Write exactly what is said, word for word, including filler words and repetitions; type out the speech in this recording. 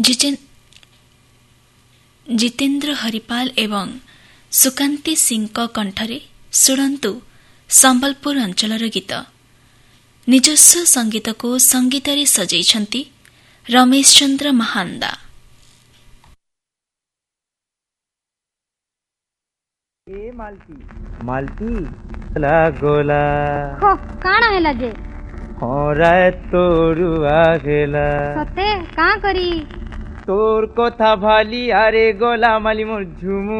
जितेन्द्र हरिपाल एवं सुकांती सिंह कंठरे शुणु संबलपुर अंचलर गीत। निजस्व संगीत को संगीतरे सजाइछंती रमेश चंद्र महांदा। ए मालती मालती लागोला हो काना हैला जे होरा तोरु आगेला सते का करी तोर कथा भाली आरे गोला माली मोर झुमु